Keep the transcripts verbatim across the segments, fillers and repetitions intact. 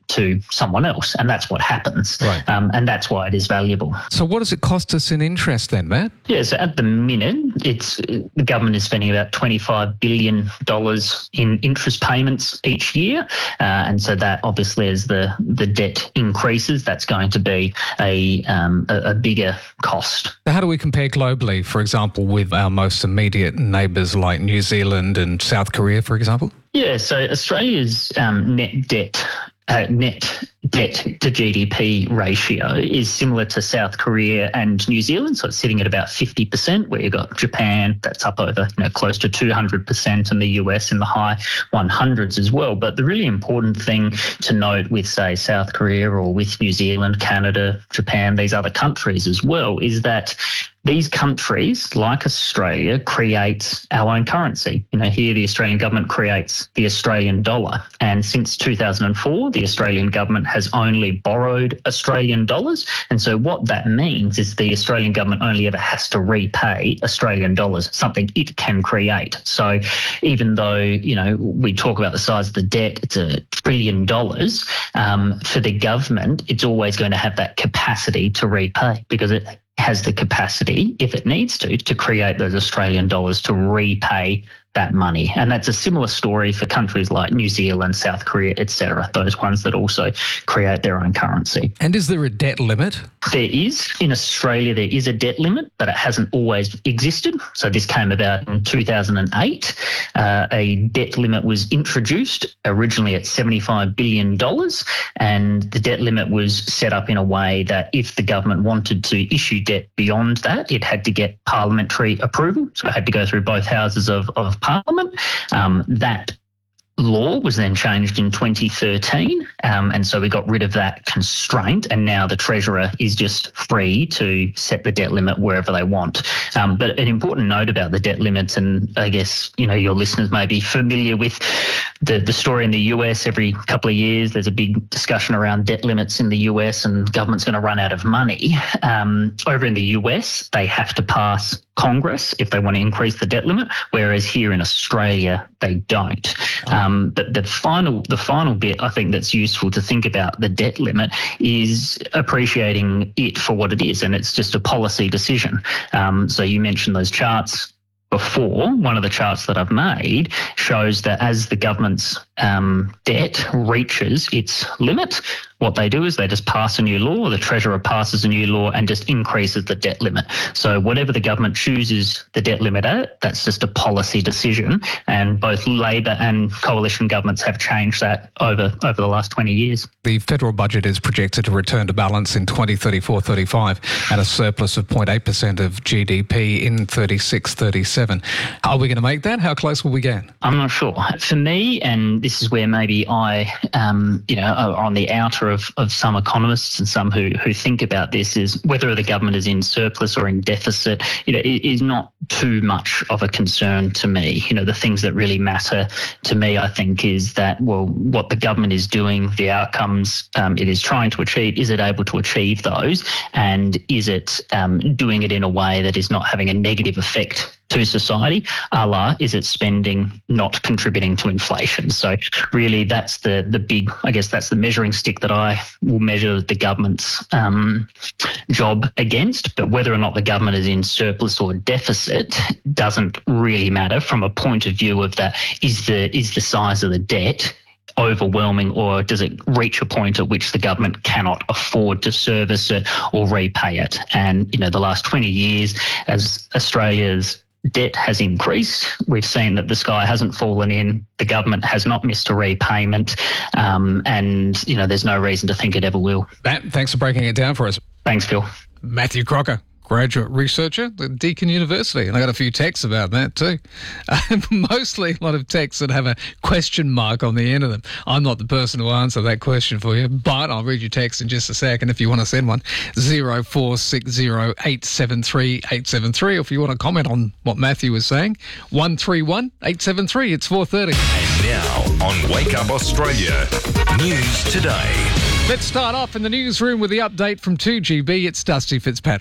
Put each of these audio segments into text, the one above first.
to someone else, and that's what happens. Right. Um, and that's why it is valuable. So what does it cost us in interest then, Matt? Yeah, so at the minute, it's the government is spending about twenty-five billion dollars in interest payments each year. Uh, and so that obviously as the, the debt increases, that's going to be a, um, a, a bigger cost. How do we compare globally, for example, with our most immediate neighbours like New Zealand and South Korea, for example? Yeah, so Australia's um, net debt Uh, net debt to G D P ratio is similar to South Korea and New Zealand. So it's sitting at about fifty percent, where you've got Japan that's up over, you know, close to two hundred percent, and the U S in the high one hundreds as well. But the really important thing to note with, say, South Korea or with New Zealand, Canada, Japan, these other countries as well, is that these countries, like Australia, create our own currency. You know, here the Australian government creates the Australian dollar. And since two thousand four, the Australian government has only borrowed Australian dollars. And so what that means is the Australian government only ever has to repay Australian dollars, something it can create. So even though, you know, we talk about the size of the debt, it's a trillion dollars, um, for the government, it's always going to have that capacity to repay, because it has the capacity, if it needs to, to create those Australian dollars to repay that money. And that's a similar story for countries like New Zealand, South Korea, et cetera, those ones that also create their own currency. And is there a debt limit? There is. In Australia, there is a debt limit, but it hasn't always existed. So this came about in two thousand eight. Uh, a debt limit was introduced, originally at seventy-five billion dollars, and the debt limit was set up in a way that if the government wanted to issue debt beyond that, it had to get parliamentary approval. So it had to go through both houses of, of Parliament. Um, that law was then changed in twenty thirteen, um, and so we got rid of that constraint, and now the Treasurer is just free to set the debt limit wherever they want. Um, but an important note about the debt limits, and I guess, you know, your listeners may be familiar with the, the story in the U S. Every couple of years there's a big discussion around debt limits in the U S, and government's going to run out of money. Um, over in the U S, they have to pass Congress if they want to increase the debt limit, whereas here in Australia they don't. Um, but the final, the final bit I think that's useful to think about the debt limit is appreciating it for what it is, and it's just a policy decision. Um, so you mentioned those charts before. One of the charts that I've made shows that as the government's um, debt reaches its limit, what they do is they just pass a new law, or the Treasurer passes a new law and just increases the debt limit. So whatever the government chooses the debt limit at, that's just a policy decision. And both Labor and coalition governments have changed that over, over the last twenty years. The federal budget is projected to return to balance in twenty thirty-four thirty-five at a surplus of zero point eight percent of G D P in thirty-six thirty-seven. Are we going to make that? How close will we get? I'm not sure. For me, and this is where maybe I, um, you know, are on the outer of, of some economists and some who, who think about this, is whether the government is in surplus or in deficit, you know, it is not too much of a concern to me. You know, the things that really matter to me, I think, is that, well, what the government is doing, the outcomes um, it is trying to achieve, is it able to achieve those? And is it um, doing it in a way that is not having a negative effect to society, a la, is it spending not contributing to inflation? So really that's the the big, I guess that's the measuring stick that I will measure the government's um, job against. But whether or not the government is in surplus or deficit doesn't really matter from a point of view of that, is the is the size of the debt overwhelming, or does it reach a point at which the government cannot afford to service it or repay it? And, you know, the last twenty years, as Australia's debt has increased, we've seen that the sky hasn't fallen in, the government has not missed a repayment, um, and, you know, there's no reason to think it ever will. Matt, thanks for breaking it down for us. Thanks, Phil. Matthew Crocker, graduate researcher at Deakin University. And I got a few texts about that too. Uh, mostly a lot of texts that have a question mark on the end of them. I'm not the person to answer that question for you, but I'll read your text in just a second if you want to send one. zero four six zero eight seven three eight seven three, or if you want to comment on what Matthew was saying, one three one eight seven three. It's four thirty. And now on Wake Up Australia, News Today. Let's start off in the newsroom with the update from two G B. It's Dusty Fitzpatrick.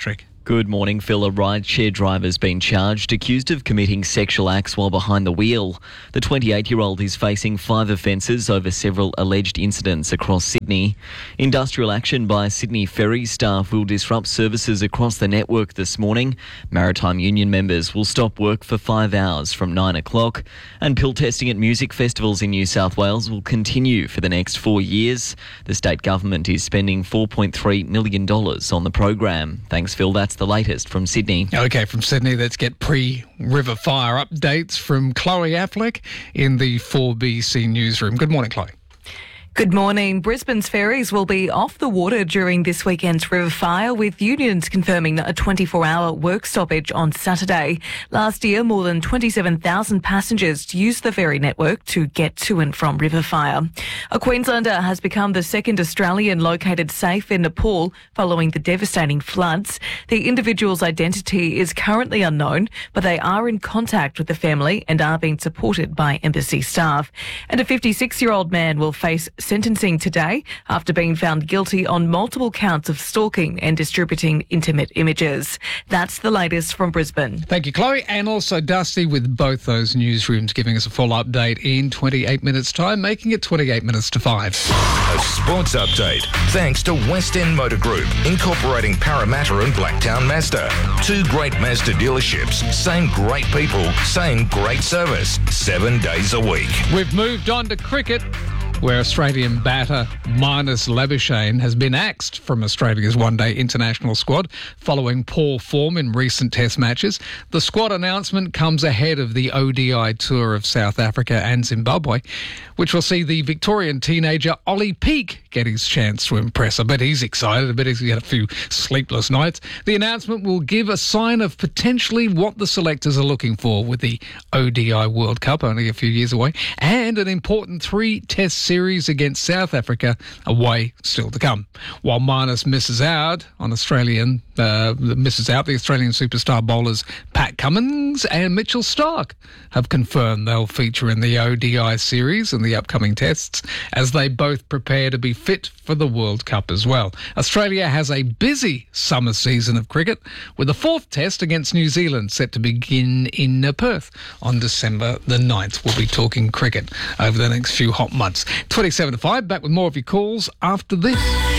Good morning, Phil. A rideshare driver has been charged, accused of committing sexual acts while behind the wheel. The twenty-eight-year-old is facing five offences over several alleged incidents across Sydney. Industrial action by Sydney Ferry staff will disrupt services across the network this morning. Maritime Union members will stop work for five hours from nine o'clock. And pill testing at music festivals in New South Wales will continue for the next four years. The state government is spending four point three million dollars on the program. Thanks, Phil. That's the latest from Sydney. Okay, from Sydney, let's get pre-River Fire updates from Chloe Affleck in the four B C newsroom. Good morning, Chloe. Good morning. Brisbane's ferries will be off the water during this weekend's river fire, with unions confirming a twenty-four hour work stoppage on Saturday. Last year, more than twenty-seven thousand passengers used the ferry network to get to and from river fire. A Queenslander has become the second Australian located safe in Nepal following the devastating floods. The individual's identity is currently unknown, but they are in contact with the family and are being supported by embassy staff. And a fifty-six-year-old man will face sentencing today after being found guilty on multiple counts of stalking and distributing intimate images. That's the latest from Brisbane. Thank you, Chloe, and also Dusty with both those newsrooms giving us a full update in twenty-eight minutes' time, making it twenty-eight minutes to five. A sports update thanks to West End Motor Group, incorporating Parramatta and Blacktown Mazda. Two great Mazda dealerships, same great people, same great service, seven days a week. We've moved on to cricket, where Australian batter Marnus Labuschagne has been axed from Australia's one-day international squad following poor form in recent test matches. The squad announcement comes ahead of the O D I tour of South Africa and Zimbabwe, which will see the Victorian teenager Ollie Peake get his chance to impress. I bet he's excited. I bet he's had a few sleepless nights. The announcement will give a sign of potentially what the selectors are looking for with the O D I World Cup, only a few years away, and an important three-test series against South Africa away still to come. While Marnus misses out on Australian, uh, misses out, the Australian superstar bowlers Pat Cummins and Mitchell Starc have confirmed they'll feature in the O D I series and the upcoming tests as they both prepare to be fit for the World Cup as well. Australia has a busy summer season of cricket, with the fourth test against New Zealand set to begin in Perth on December the ninth. We'll be talking cricket over the next few hot months. twenty-seven to five, back with more of your calls after this.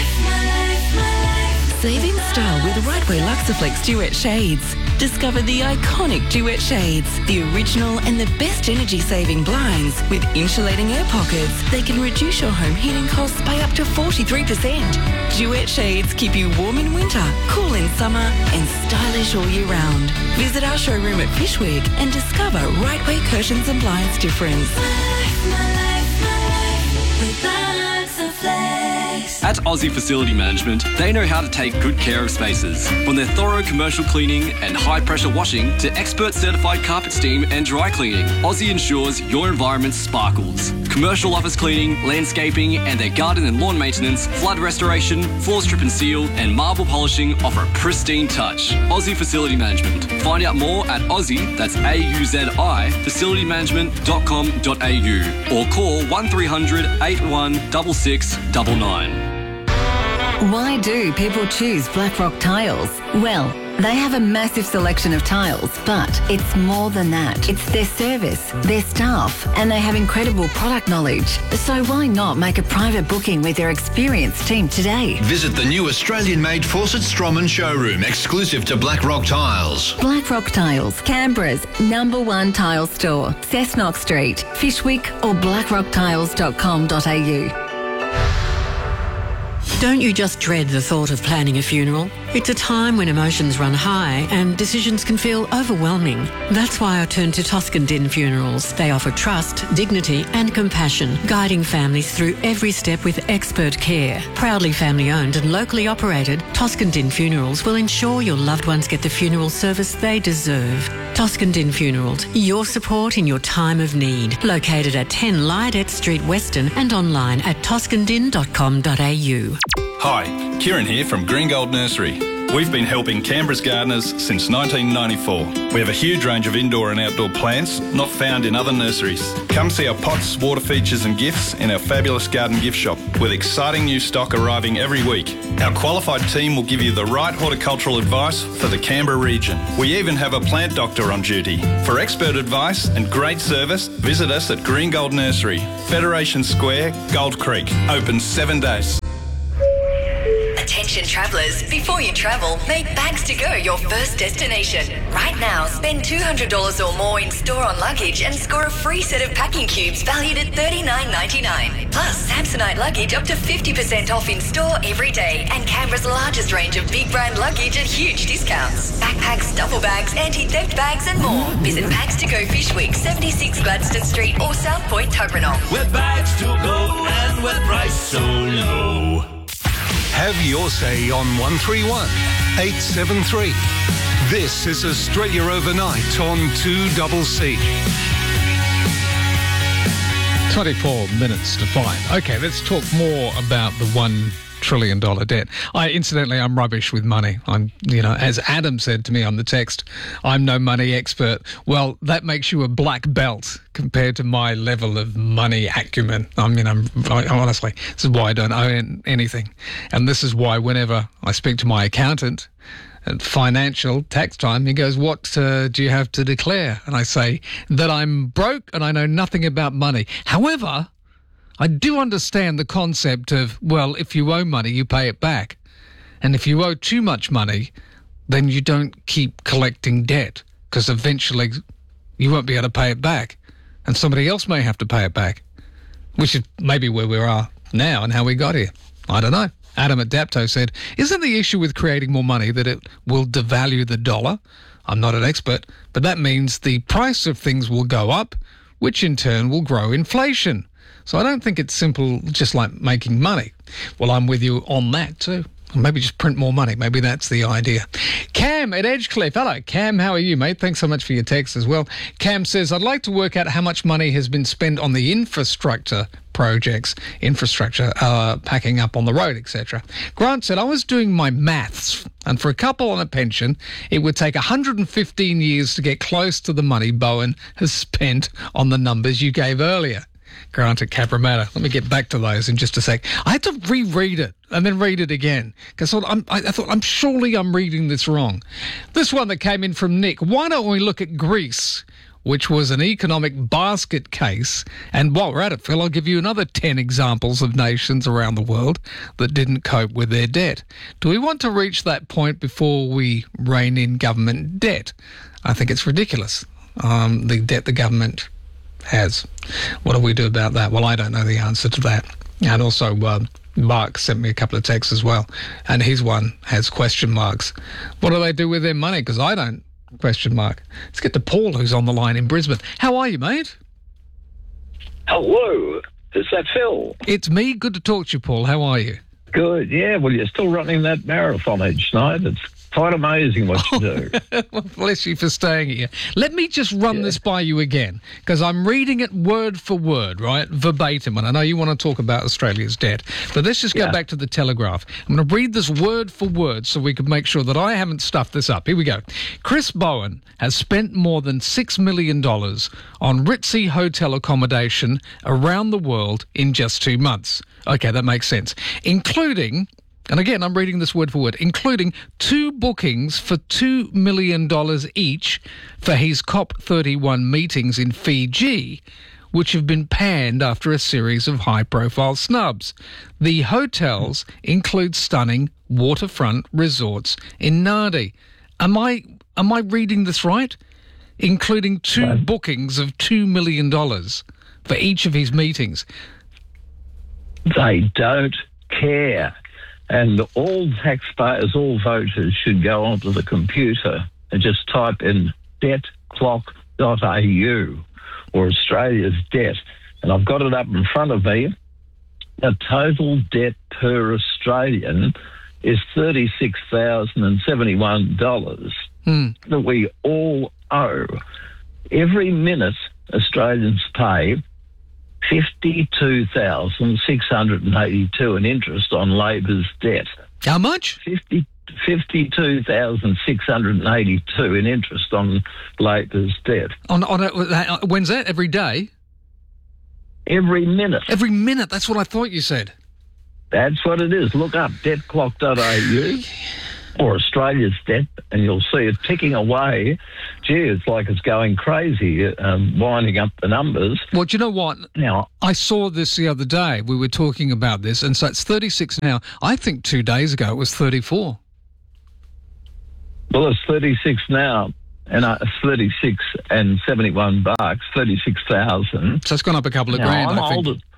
Saving style with Right Way Luxaflex Duet Shades. Discover the iconic Duet Shades, the original and the best energy-saving blinds with insulating air pockets. They can reduce your home heating costs by up to forty-three percent. Duet Shades keep you warm in winter, cool in summer and stylish all year round. Visit our showroom at Fishwick and discover Right Way Curtains and Blinds difference. At Aussie Facility Management, they know how to take good care of spaces. From their thorough commercial cleaning and high-pressure washing to expert certified carpet steam and dry cleaning, Aussie ensures your environment sparkles. Commercial office cleaning, landscaping, and their garden and lawn maintenance, flood restoration, floor strip and seal, and marble polishing offer a pristine touch. Aussie Facility Management. Find out more at Aussie, that's A U Z I, facility management dot com dot a u, or call one three hundred, eight one six six nine nine. Why do people choose Blackrock Tiles? Well, they have a massive selection of tiles, but it's more than that. It's their service, their staff, and they have incredible product knowledge. So why not make a private booking with their experienced team today? Visit the new Australian-made Fawcett Stroman showroom, exclusive to Blackrock Tiles. Blackrock Tiles, Canberra's number one tile store. Cessnock Street, Fishwick or blackrock tiles dot com dot a u. Don't you just dread the thought of planning a funeral? It's a time when emotions run high and decisions can feel overwhelming. That's why I turned to Toscan Din Funerals. They offer trust, dignity and compassion, guiding families through every step with expert care. Proudly family-owned and locally operated, Toscan Din Funerals will ensure your loved ones get the funeral service they deserve. Toscan Din Funerals, your support in your time of need. Located at ten Lydet Street, Weston, and online at toscan din dot com dot a u. Hi, Kieran here from Green Gold Nursery. We've been helping Canberra's gardeners since nineteen ninety-four. We have a huge range of indoor and outdoor plants not found in other nurseries. Come see our pots, water features and gifts in our fabulous garden gift shop with exciting new stock arriving every week. Our qualified team will give you the right horticultural advice for the Canberra region. We even have a plant doctor on duty. For expert advice and great service, visit us at Green Gold Nursery, Federation Square, Gold Creek. Open seven days. Attention travellers, before you travel, make Bags to Go your first destination. Right now, spend two hundred dollars or more in store on luggage and score a free set of packing cubes valued at thirty-nine ninety-nine. Plus, Samsonite luggage up to fifty percent off in store every day, and Canberra's largest range of big brand luggage at huge discounts. Backpacks, duffel bags, anti-theft bags and more. Visit Bags to Go Fish Week, seventy-six Gladstone Street or South Point, Tobranong. With Bags to Go and with price so low. Have your say on one three one, eight seven three. This is Australia Overnight on two C C. twenty-four minutes to five. Okay, let's talk more about the one trillion dollar debt. I incidentally, I'm rubbish with money. I'm, you know, as Adam said to me on the text, I'm no money expert. Well, that makes you a black belt compared to my level of money acumen. I mean, I'm I, honestly, this is why I don't own anything, and this is why whenever I speak to my accountant at financial tax time, he goes, "What uh, do you have to declare?" And I say that I'm broke and I know nothing about money. However, I do understand the concept of, well, if you owe money, you pay it back. And if you owe too much money, then you don't keep collecting debt, because eventually you won't be able to pay it back. And somebody else may have to pay it back, which is maybe where we are now and how we got here. I don't know. Adam at Dapto said, isn't the issue with creating more money that it will devalue the dollar? I'm not an expert, but that means the price of things will go up, which in turn will grow inflation. So I don't think it's simple, just like making money. Well, I'm with you on that too. Maybe just print more money. Maybe that's the idea. Cam at Edgecliff. Hello, Cam. How are you, mate? Thanks so much for your text as well. Cam says, I'd like to work out how much money has been spent on the infrastructure projects, infrastructure, uh, packing up on the road, et cetera. Grant said, I was doing my maths, and for a couple on a pension, it would take one hundred fifteen years to get close to the money Bowen has spent on the numbers you gave earlier. Grant at Cabramatta. Let me get back to those in just a sec. I had to reread it and then read it again because I, I thought, I'm surely I'm reading this wrong. This one that came in from Nick. Why don't we look at Greece, which was an economic basket case? And while we're at it, Phil, I'll give you another ten examples of nations around the world that didn't cope with their debt. Do we want to reach that point before we rein in government debt? I think it's ridiculous, um, the debt the government has. What do we do about that? Well, I don't know the answer to that. And also, uh, Mark sent me a couple of texts as well, and his one has question marks. What do they do with their money? Because I don't. Question mark. Let's get to Paul, who's on the line in Brisbane. How are you, mate? Hello. Is that Phil? It's me. Good to talk to you, Paul. How are you? Good. Yeah, well, you're still running that marathon each night. It's quite amazing what you do. Well, bless you for staying here. Let me just run yeah. this by you again, because I'm reading it word for word, right? Verbatim. And I know you want to talk about Australia's debt, but let's just go yeah. back to the Telegraph. I'm going to read this word for word so we can make sure that I haven't stuffed this up. Here we go. Chris Bowen has spent more than six million dollars on ritzy hotel accommodation around the world in just two months. Okay, that makes sense. Including... And again, I'm reading this word for word, including two bookings for two million dollars each for his COP thirty-one meetings in Fiji, which have been panned after a series of high-profile snubs. The hotels include stunning waterfront resorts in Nadi. Am I am I reading this right? Including two right. bookings of two million dollars for each of his meetings. They don't care. And all taxpayers, all voters should go onto the computer and just type in debt clock dot a u or Australia's debt. And I've got it up in front of me. The total debt per Australian is thirty-six thousand seventy-one dollars hmm. that we all owe. Every minute Australians pay fifty-two thousand six hundred eighty-two in interest on Labor's debt. How much? fifty, fifty-two thousand six hundred eighty-two in interest on Labor's debt. On, on a, when's that? Every day? Every minute. Every minute. That's what I thought you said. That's what it is. Look up debt clock dot a u or Australia's debt, and you'll see it ticking away. Gee, it's like it's going crazy, um, winding up the numbers. Well, do you know what? Now, I saw this the other day. We were talking about this, and so it's thirty-six now. I think two days ago it was thirty-four. Well, it's thirty-six now, and uh, it's thirty-six and seventy-one bucks, thirty-six thousand. So it's gone up a couple of now, grand, I'm I think. Old,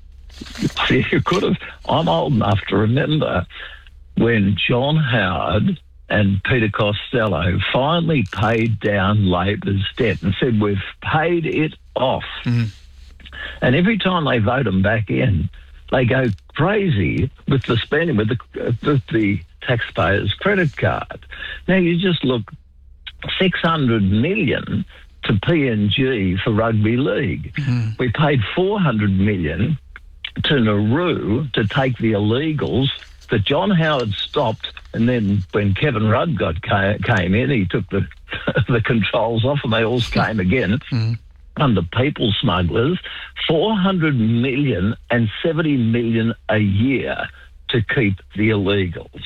you could have. I'm old enough to remember when John Howard and Peter Costello finally paid down Labor's debt and said, we've paid it off. Mm-hmm. And every time they vote them back in, they go crazy with the spending, with the, with the taxpayers' credit card. Now, you just look, six hundred million to P N G for rugby league. Mm-hmm. We paid four hundred million to Nauru to take the illegals that John Howard stopped, and then when Kevin Rudd got came in, he took the the controls off, and they all came again mm. under people smugglers. Four hundred million and seventy million a year to keep the illegals.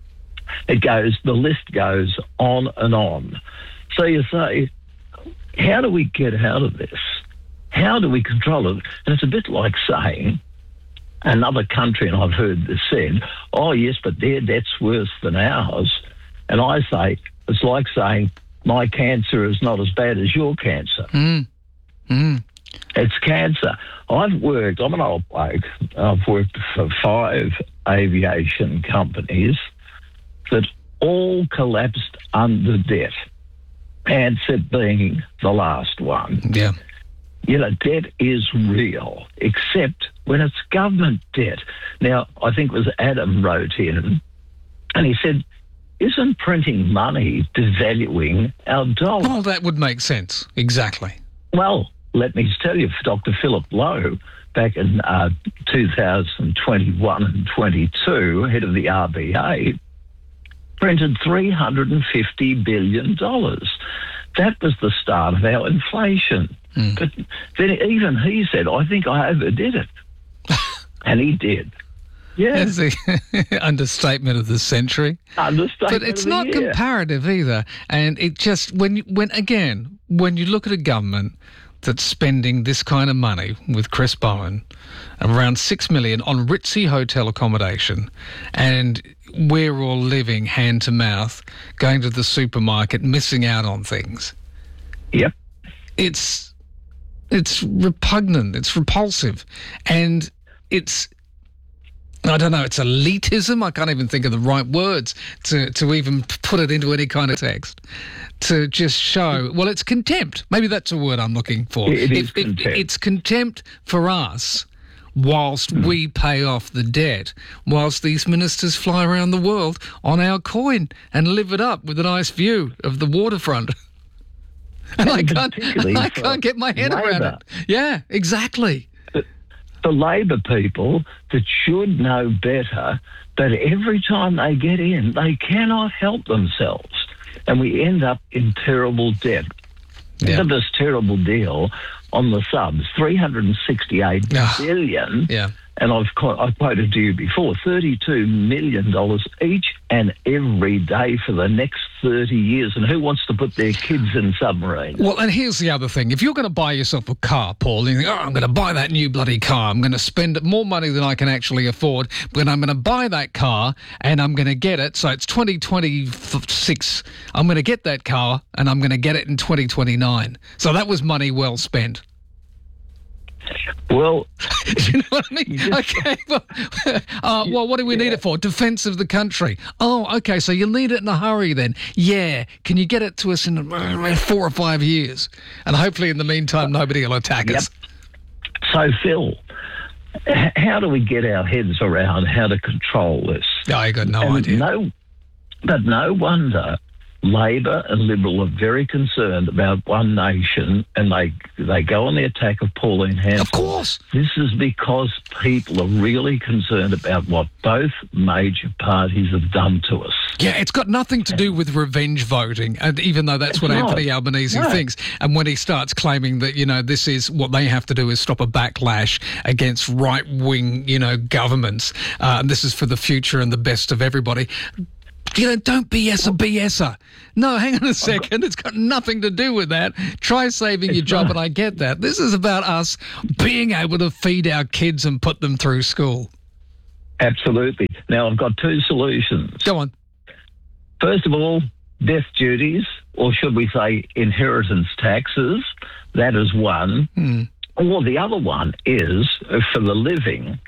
It goes, the list goes on and on. So you say, how do we get out of this? How do we control it? And it's a bit like saying, another country, and I've heard this said, oh, yes, but their debt's worse than ours. And I say, it's like saying, my cancer is not as bad as your cancer. Mm. Mm. It's cancer. I've worked, I'm an old bloke, I've worked for five aviation companies that all collapsed under debt, Ansett being the last one. Yeah. You know, debt is real, except when it's government debt. Now, I think it was Adam wrote in, and he said, isn't printing money devaluing our dollar? Well, that would make sense. Exactly. Well, let me tell you, Doctor Philip Lowe, back in uh, two thousand twenty-one and twenty-two, head of the R B A, printed three hundred fifty billion dollars. That was the start of our inflation. Mm. But then even he said, I think I overdid it. And he did. Yeah. That's the understatement of the century. Understatement But it's of the not year. comparative either. And it just, when, you, when again, when you look at a government that's spending this kind of money with Chris Bowen, around six million on ritzy hotel accommodation, and we're all living hand to mouth, going to the supermarket, missing out on things. Yep. It's it's repugnant, it's repulsive, and it's, I don't know, it's elitism. I can't even think of the right words to, to even put it into any kind of text. To just show, well, it's contempt. Maybe that's a word I'm looking for. It is It- it- contempt. it's contempt for us whilst Mm. we pay off the debt, whilst these ministers fly around the world on our coin and live it up with a nice view of the waterfront. And, And I can't, particularly I for can't get my head around Labor. it. Yeah, exactly. The Labor people that should know better, but every time they get in, they cannot help themselves. And we end up in terrible debt. Yeah. Look at this terrible deal on the subs, three hundred sixty-eight billion. Yeah. And I've, quote, I've quoted to you before, thirty-two million dollars each and every day for the next thirty years. And who wants to put their kids in submarines? Well, and here's the other thing. If you're going to buy yourself a car, Paul, and you think, oh, I'm going to buy that new bloody car. I'm going to spend more money than I can actually afford, but I'm going to buy that car and I'm going to get it. So it's twenty twenty-six. I'm going to get that car and I'm going to get it in twenty twenty-nine. So that was money well spent. Well, do you know what I mean? Okay. Well, uh, well, what do we need it for? Defence of the country. Oh, okay. So you'll need it in a hurry then. Yeah. Can you get it to us in uh, four or five years? And hopefully, in the meantime, nobody will attack Yep. us. So, Phil, h- how do we get our heads around how to control this? I got no And idea. No, but no wonder Labor and Liberal are very concerned about One Nation, and they they go on the attack of Pauline Hanson. Of course. This is because people are really concerned about what both major parties have done to us. Yeah, it's got nothing to do with revenge voting, and even though that's what It's Anthony not. Albanese No. thinks, and when he starts claiming that, you know, this is what they have to do is stop a backlash against right-wing, you know, governments, uh, and this is for the future and the best of everybody. You know, don't B S a BSer. No, hang on a second. It's got nothing to do with that. Try saving your job, and I get that. This is about us being able to feed our kids and put them through school. Absolutely. Now, I've got two solutions. Go on. First of all, death duties, or should we say inheritance taxes. That is one. Hmm. Or the other one is, uh, for the living,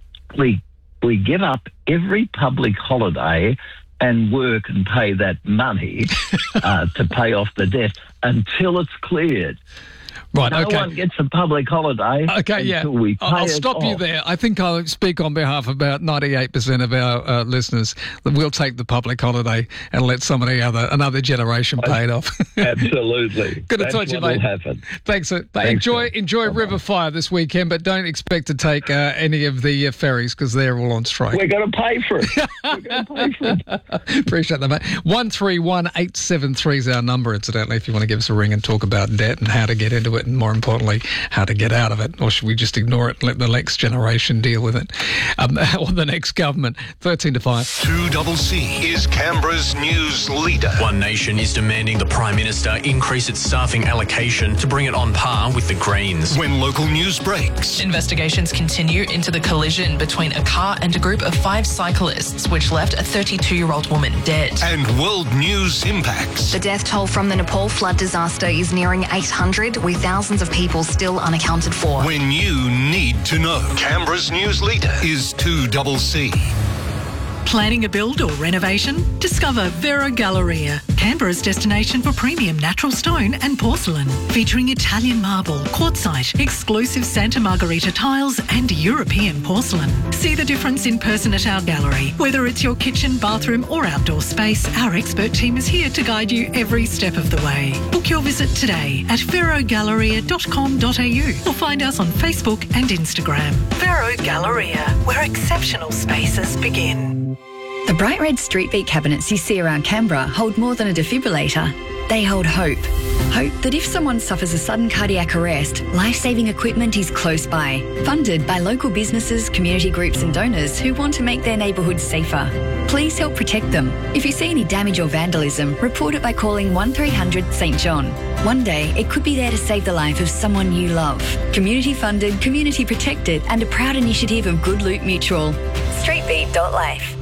we we give up every public holiday and work and pay that money uh, to pay off the debt until it's cleared. Right, no okay. one gets a public holiday Okay, yeah. until we pay I'll it stop you off. there. I think I'll speak on behalf of about ninety-eight percent of our uh, listeners that we'll take the public holiday and let somebody other another generation pay it off. Absolutely. Good to That's talk to you, what'll mate. happen. Thanks. Uh, Thanks, enjoy Phil. enjoy River Fire this weekend, but don't expect to take uh, any of the uh, ferries because they're all on strike. We're going to pay for it. We're going to pay for it. Appreciate that, mate. one three one eight seven three is our number, incidentally, if you want to give us a ring and talk about debt and how to get into it, and more importantly, how to get out of it. Or should we just ignore it and let the next generation deal with it? Um, or the next government. thirteen to five. two C C is Canberra's news leader. One Nation is demanding the Prime Minister increase its staffing allocation to bring it on par with the Greens. When local news breaks. Investigations continue into the collision between a car and a group of five cyclists, which left a thirty-two-year-old woman dead. And world news impacts. The death toll from the Nepal flood disaster is nearing eight hundred, with thousands of people still unaccounted for. When you need to know. Canberra's news leader is two C C. Planning a build or renovation? Discover Vera Galleria, Canberra's destination for premium natural stone and porcelain, featuring Italian marble, quartzite, exclusive Santa Margherita tiles and European porcelain. See the difference in person at our gallery. Whether it's your kitchen, bathroom or outdoor space, our expert team is here to guide you every step of the way. Book your visit today at vero galleria dot com dot a u or find us on Facebook and Instagram. Vero Galleria, where exceptional spaces begin. The bright red street beat cabinets you see around Canberra hold more than a defibrillator. They hold hope. Hope that if someone suffers a sudden cardiac arrest, life-saving equipment is close by. Funded by local businesses, community groups and donors who want to make their neighbourhoods safer. Please help protect them. If you see any damage or vandalism, report it by calling one three hundred St John. One day, it could be there to save the life of someone you love. Community funded, community protected and a proud initiative of Good Loot Mutual. streetbeat dot life.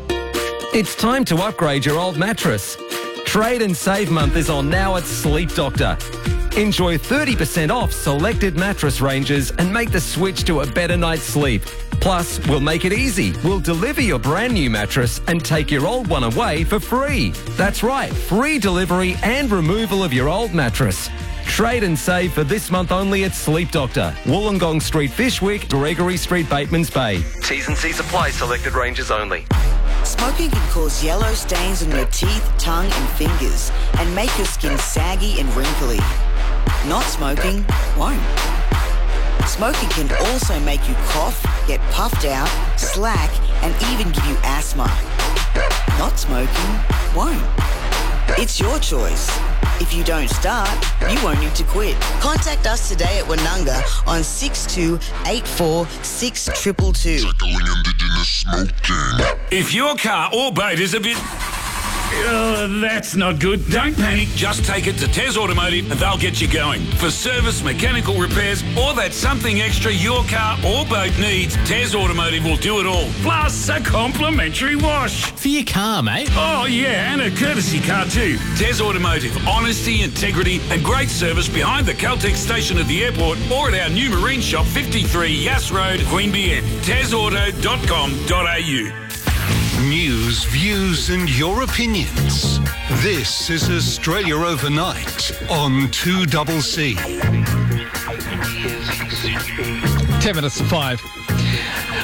It's time to upgrade your old mattress. Trade and Save Month is on now at Sleep Doctor. Enjoy thirty percent off selected mattress ranges and make the switch to a better night's sleep. Plus, we'll make it easy. We'll deliver your brand new mattress and take your old one away for free. That's right, free delivery and removal of your old mattress. Trade and save for this month only at Sleep Doctor. Wollongong Street, Fishwick, Gregory Street, Batemans Bay. T's and C's apply, selected ranges only. Smoking can cause yellow stains on your teeth, tongue and fingers and make your skin saggy and wrinkly. Not smoking won't. Smoking can also make you cough, get puffed out, slack and even give you asthma. Not smoking won't. It's your choice. If you don't start, you won't need to quit. Contact us today at Wanunga on six two eight four six two two two. If your car or boat is a bit... Oh, that's not good. Don't panic. Just take it to Tez Automotive and they'll get you going. For service, mechanical repairs, or that something extra your car or boat needs, Tez Automotive will do it all. Plus a complimentary wash. For your car, mate. Oh, yeah, and a courtesy car too. Tez Automotive. Honesty, integrity and great service behind the Caltex station at the airport or at our new marine shop, fifty-three Yass Road, Queanbeyan. tez auto dot com dot a u. News, views and your opinions. This is Australia Overnight on two C C. Ten minutes to five.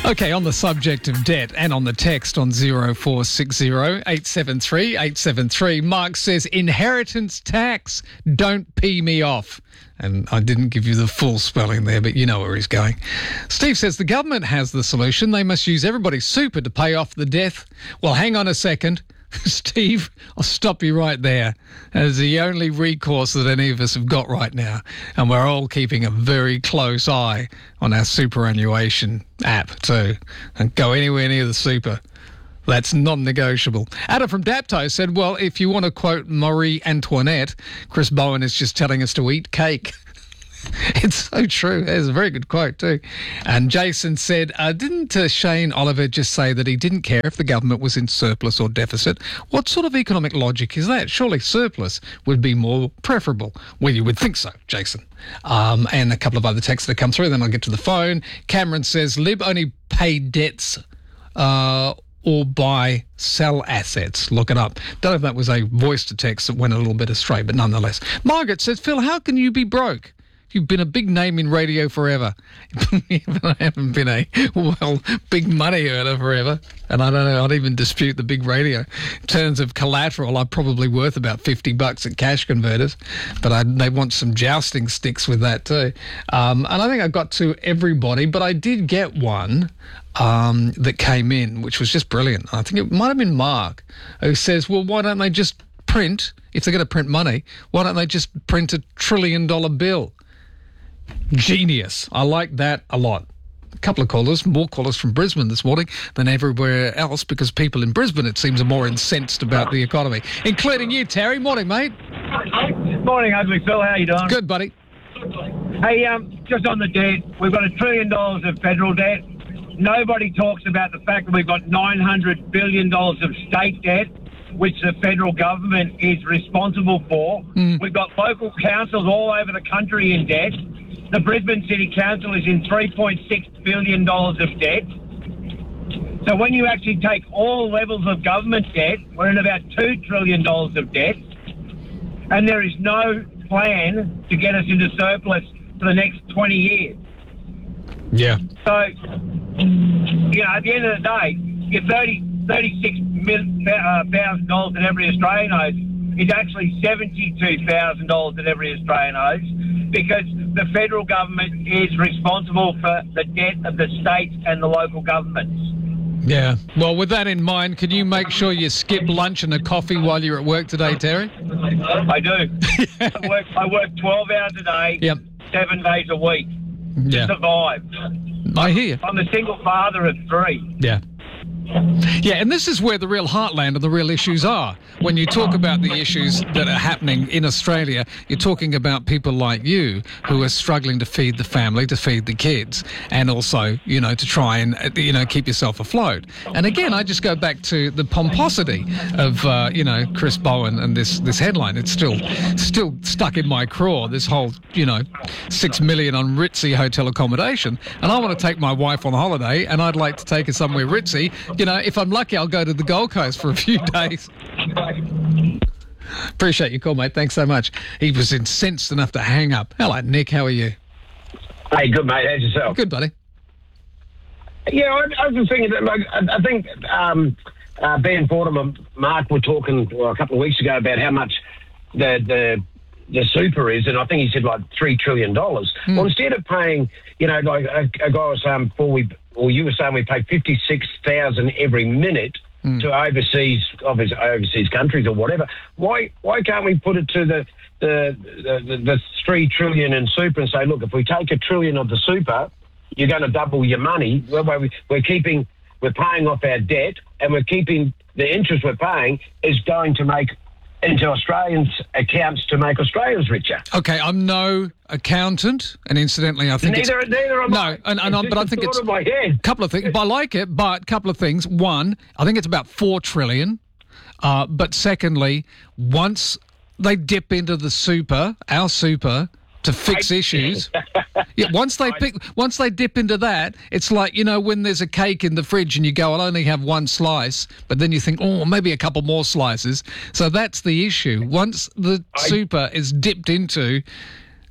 Okay, on the subject of debt and on the text on zero four six zero eight seven three eight seven three, Mark says, inheritance tax, don't pee me off. And I didn't give you the full spelling there, but you know where he's going. Steve says the government has the solution. They must use everybody's super to pay off the debt. Well, hang on a second. Steve, I'll stop you right there. As the only recourse that any of us have got right now, and we're all keeping a very close eye on our superannuation app too, and go anywhere near the super. That's non-negotiable. Adam from Dapto said, well, if you want to quote Marie Antoinette, Chris Bowen is just telling us to eat cake. It's so true. It's a very good quote too. And Jason said, uh, didn't uh, Shane Oliver just say that he didn't care if the government was in surplus or deficit? What sort of economic logic is that? Surely surplus would be more preferable. Well, you would think so, Jason. Um, and a couple of other texts that come through, then I'll get to the phone. Cameron says, Lib only pay debts uh, or buy, sell assets. Look it up. Don't know if that was a voice to text that went a little bit astray, but nonetheless. Margaret says, Phil, how can you be broke? You've been a big name in radio forever. I haven't been a, well, big money earner forever. And I don't know, I'd even dispute the big radio. In terms of collateral, I'm probably worth about fifty bucks at Cash Converters. But I, they want some jousting sticks with that too. Um, and I think I got to everybody, but I did get one um, that came in, which was just brilliant. I think it might have been Mark, who says, well, why don't they just print, if they're going to print money, why don't they just print a trillion dollar bill? Genius. I like that a lot. A couple of callers, more callers from Brisbane this morning than everywhere else, because people in Brisbane, it seems, are more incensed about the economy, including you, Terry. Morning, mate. Morning, Ugly Phil. How you doing? Good, buddy. Hey, um, just on the debt, we've got a trillion dollars of federal debt. Nobody talks about the fact that we've got nine hundred billion dollars of state debt, which the federal government is responsible for. Mm. We've got local councils all over the country in debt. The Brisbane City Council is in three point six billion dollars of debt. So when you actually take all levels of government debt, we're in about two trillion dollars of debt. And there is no plan to get us into surplus for the next twenty years. Yeah. So, you know, at the end of the day, your thirty, thirty-six thousand dollars that every Australian owes is actually seventy-two thousand dollars that every Australian owes, because the federal government is responsible for the debt of the states and the local governments. Yeah. Well, with that in mind, can you make sure you skip lunch and a coffee while you're at work today, Terry? I do. I work I work twelve hours a day, yep. seven days a week yeah. to survive. I hear you. I'm a single father of three. Yeah. Yeah, and this is where the real heartland of the real issues are. When you talk about the issues that are happening in Australia, you're talking about people like you who are struggling to feed the family, to feed the kids, and also, you know, to try and, you know, keep yourself afloat. And again, I just go back to the pomposity of, uh, you know, Chris Bowen and this, this headline. It's still still stuck in my craw, this whole, you know, six million on ritzy hotel accommodation. And I want to take my wife on holiday, and I'd like to take her somewhere ritzy. You know, if I'm lucky, I'll go to the Gold Coast for a few days. Appreciate your call, mate. Thanks so much. He was incensed enough to hang up. Hello, Nick. How are you? Hey, good, mate. How's yourself? Good, buddy. Yeah, I, I was just thinking, that, like, I, I think um, uh, Ben Fordham and Mark were talking well, a couple of weeks ago about how much the the the super is, and I think he said like three trillion dollars. Mm. Well, instead of paying, you know, like a, a guy was saying before we, or you were saying we pay fifty-six thousand every minute mm. to overseas, obviously overseas countries or whatever. Why why can't we put it to the the the, the three trillion in super and say, look, if we take a trillion of the super, you're going to double your money. Well, we're, we're keeping, we're paying off our debt, and we're keeping the interest we're paying is going to make into Australians' accounts to make Australians richer. Okay, I'm no accountant, and incidentally, I think neither, it's... Neither am no, I. and, and, it's but I think it's... a couple of things. I like it, but a couple of things. One, I think it's about four trillion. Uh, but secondly, once they dip into the super, our super, to fix issues. Yeah, once they pick, once they dip into that, it's like, you know, when there's a cake in the fridge and you go, I'll only have one slice, but then you think, oh, maybe a couple more slices. So that's the issue. Once the I, super is dipped into,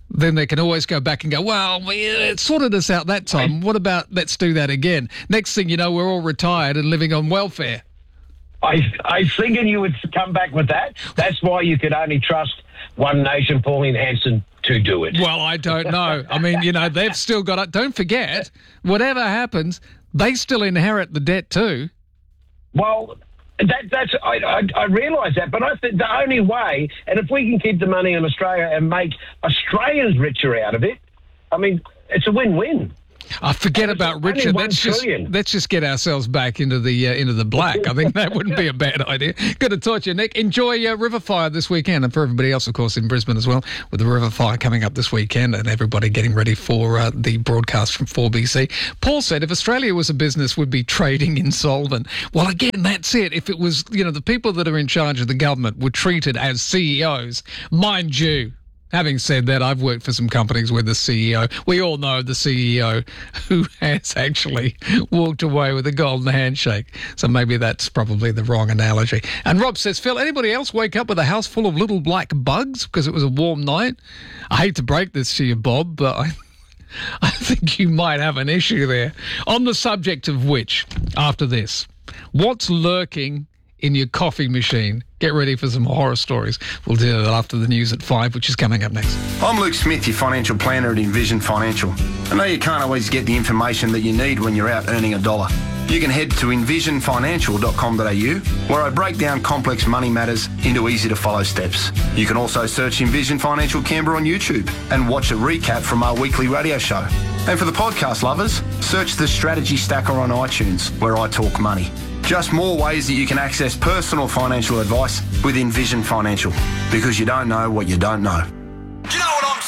then they can always go back and go, well, we, it sorted us out that time. What about let's do that again? Next thing you know, we're all retired and living on welfare. I, I was thinking you would come back with that. That's why you could only trust One Nation, Pauline Hanson, to do it. Well, I don't know. I mean, you know, they've still got it. Don't forget, whatever happens, they still inherit the debt too. Well, that, that's I, I, I realise that, but I think the only way, and if we can keep the money in Australia and make Australians richer out of it, I mean, it's a win-win. I forget about Richard. Let's just let's just get ourselves back into the uh, into the black. I think that wouldn't be a bad idea. Good to talk to you, Nick. Enjoy uh, River Fire this weekend, and for everybody else, of course, in Brisbane as well, with the River Fire coming up this weekend, and everybody getting ready for uh, the broadcast from four B C. Paul said, if Australia was a business, we'd be trading insolvent. Well, again, that's it. If it was, you know, the people that are in charge of the government were treated as C E Os, mind you. Having said that, I've worked for some companies where the C E O, we all know the C E O who has actually walked away with a golden handshake. So maybe that's probably the wrong analogy. And Rob says, Phil, anybody else wake up with a house full of little black bugs because it was a warm night? I hate to break this to you, Bob, but I, I think you might have an issue there. On the subject of which, after this, what's lurking in your coffee machine? Get ready for some horror stories. We'll do that after the news at five, which is coming up next. I'm Luke Smith, your financial planner at Envision Financial. I know you can't always get the information that you need when you're out earning a dollar. You can head to envision financial dot com dot a u, where I break down complex money matters into easy-to-follow steps. You can also search Envision Financial Canberra on YouTube and watch a recap from our weekly radio show. And for the podcast lovers, search the Strategy Stacker on iTunes, where I talk money. Just more ways that you can access personal financial advice with Envision Financial, because you don't know what you don't know.